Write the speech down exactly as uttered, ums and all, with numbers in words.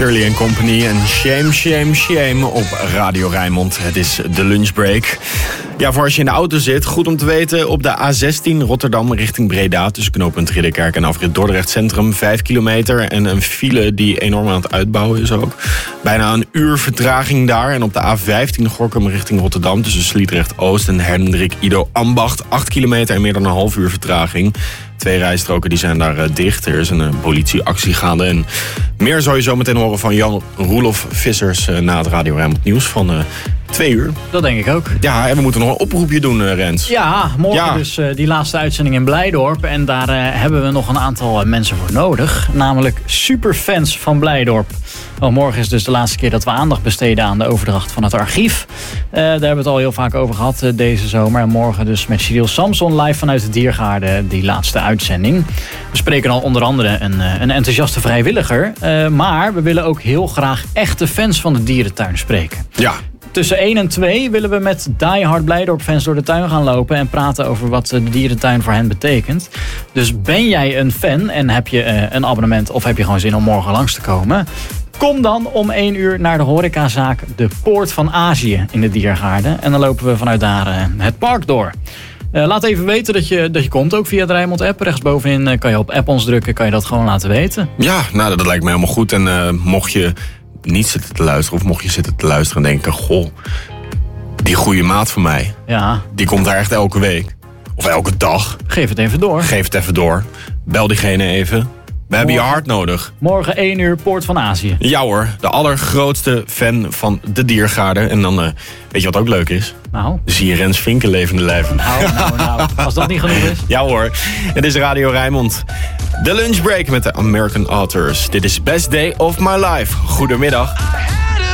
Shirley and Company en Shame, Shame, Shame op Radio Rijnmond. Het is de lunchbreak. Ja, voor als je in de auto zit, goed om te weten... op de A zestien Rotterdam richting Breda... tussen knooppunt Ridderkerk en afrit Dordrecht Centrum... vijf kilometer en een file die enorm aan het uitbouwen is ook. Bijna een uur vertraging daar. En op de A vijftien Gorinchem richting Rotterdam... tussen Sliedrecht Oost en Hendrik Ido Ambacht... acht kilometer en meer dan een half uur vertraging... Twee rijstroken die zijn daar uh, dicht. Er is een uh, politieactie gaande. En meer zou je zo meteen horen van Jan Roelof Vissers... Uh, na het Radio Rijnmond nieuws van uh, twee uur. Dat denk ik ook. Ja, en we moeten nog een oproepje doen, uh, Rens. Ja, morgen ja. dus uh, die laatste uitzending in Blijdorp. En daar uh, hebben we nog een aantal uh, mensen voor nodig. Namelijk superfans van Blijdorp. Want morgen is dus de laatste keer dat we aandacht besteden aan de overdracht van het archief. Uh, daar hebben we het al heel vaak over gehad uh, deze zomer. En morgen dus met Cyril Samson live vanuit de Diergaarde die laatste uitzending. We spreken al onder andere een, uh, een enthousiaste vrijwilliger. Uh, maar we willen ook heel graag echte fans van de dierentuin spreken. Ja. Tussen één en twee willen we met diehard Blijdorp fans door de tuin gaan lopen... en praten over wat de dierentuin voor hen betekent. Dus ben jij een fan en heb je uh, een abonnement... of heb je gewoon zin om morgen langs te komen... Kom dan om één uur naar de horecazaak De Poort van Azië in de Diergaarde. En dan lopen we vanuit daar uh, het park door. Uh, laat even weten dat je, dat je komt, ook via de Rijnmond app. Rechtsbovenin uh, kan je op app ons drukken, kan je dat gewoon laten weten. Ja, nou dat lijkt me helemaal goed. En uh, mocht je niet zitten te luisteren of mocht je zitten te luisteren en denken... goh, die goede maat van mij, ja. die komt daar echt elke week. Of elke dag. Geef het even door. Geef het even door. Bel diegene even. We hebben je hart nodig. Morgen één uur, Poort van Azië. Ja hoor, de allergrootste fan van de Diergaarde. En dan, uh, weet je wat ook leuk is? Nou? Zie je Rens Vinken levende lijven. Nou, nou, nou. Als dat niet genoeg is. Ja hoor, het is Radio Rijnmond. De lunchbreak met de American Authors. Dit is Best Day of My Life. Goedemiddag.